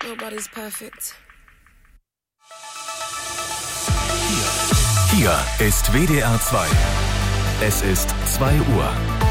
Nobody's perfect. Hier ist WDR 2. Es ist 2 Uhr.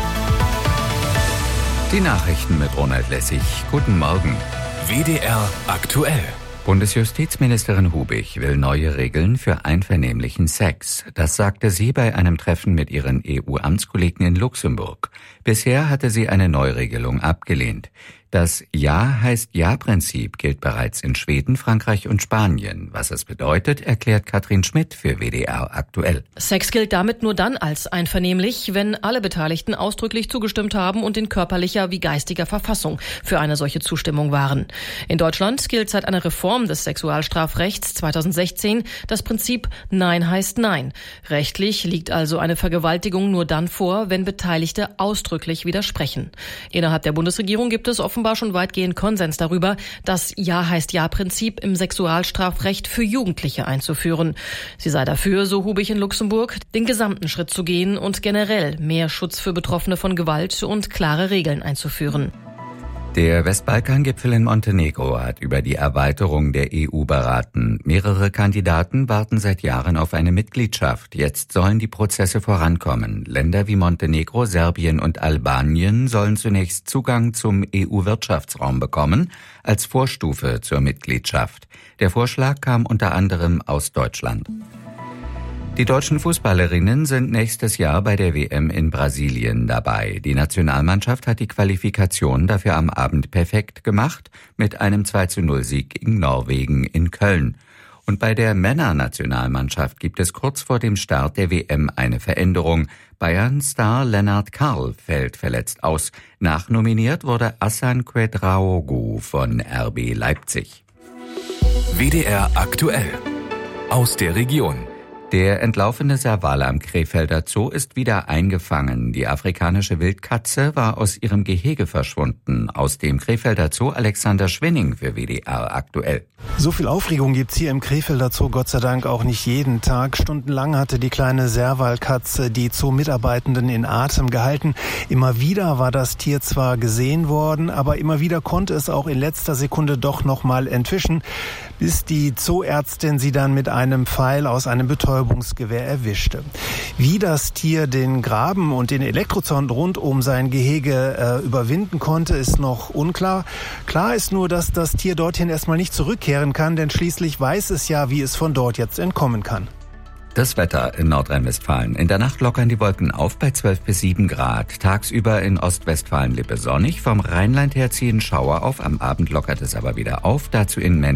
Die Nachrichten mit Ronald Lessig. Guten Morgen. WDR aktuell. Bundesjustizministerin Hubig will neue Regeln für einvernehmlichen Sex. Das sagte sie bei einem Treffen mit ihren EU-Amtskollegen in Luxemburg. Bisher hatte sie eine Neuregelung abgelehnt. Das Ja heißt Ja-Prinzip gilt bereits in Schweden, Frankreich und Spanien. Was es bedeutet, erklärt Katrin Schmidt für WDR aktuell. Sex gilt damit nur dann als einvernehmlich, wenn alle Beteiligten ausdrücklich zugestimmt haben und in körperlicher wie geistiger Verfassung für eine solche Zustimmung waren. In Deutschland gilt seit einer Reform des Sexualstrafrechts 2016 das Prinzip Nein heißt Nein. Rechtlich liegt also eine Vergewaltigung nur dann vor, wenn Beteiligte ausdrücklich widersprechen. Innerhalb der Bundesregierung gibt es offenbar schon weitgehend Konsens darüber, das Ja heißt Ja-Prinzip im Sexualstrafrecht für Jugendliche einzuführen. Sie sei dafür, so Hubig in Luxemburg, den gesamten Schritt zu gehen und generell mehr Schutz für Betroffene von Gewalt und klare Regeln einzuführen. Der Westbalkan-Gipfel in Montenegro hat über die Erweiterung der EU beraten. Mehrere Kandidaten warten seit Jahren auf eine Mitgliedschaft. Jetzt sollen die Prozesse vorankommen. Länder wie Montenegro, Serbien und Albanien sollen zunächst Zugang zum EU-Wirtschaftsraum bekommen, als Vorstufe zur Mitgliedschaft. Der Vorschlag kam unter anderem aus Deutschland. Die deutschen Fußballerinnen sind nächstes Jahr bei der WM in Brasilien dabei. Die Nationalmannschaft hat die Qualifikation dafür am Abend perfekt gemacht mit einem 2:0-Sieg gegen Norwegen in Köln. Und bei der Männernationalmannschaft gibt es kurz vor dem Start der WM eine Veränderung. Bayern-Star Lennart Karl fällt verletzt aus. Nachnominiert wurde Hassan Quedraogo von RB Leipzig. WDR aktuell. Aus der Region. Der entlaufene Serval am Krefelder Zoo ist wieder eingefangen. Die afrikanische Wildkatze war aus ihrem Gehege verschwunden. Aus dem Krefelder Zoo Alexander Schwenning für WDR aktuell. So viel Aufregung gibt's hier im Krefelder Zoo Gott sei Dank auch nicht jeden Tag. Stundenlang hatte die kleine Servalkatze die Zoo-Mitarbeitenden in Atem gehalten. Immer wieder war das Tier zwar gesehen worden, aber immer wieder konnte es auch in letzter Sekunde doch nochmal entwischen, bis die Zooärztin sie dann mit einem Pfeil aus einem Betäubungsgewehr erwischte. Wie das Tier den Graben und den Elektrozaun rund um sein Gehege überwinden konnte, ist noch unklar. Klar ist nur, dass das Tier dorthin erstmal nicht zurückkehren kann, denn schließlich weiß es ja, wie es von dort jetzt entkommen kann. Das Wetter in Nordrhein-Westfalen. In der Nacht lockern die Wolken auf bei 12 bis 7 Grad. Tagsüber in Ostwestfalen-Lippe sonnig. Vom Rheinland her ziehen Schauer auf. Am Abend lockert es aber wieder auf. Dazu in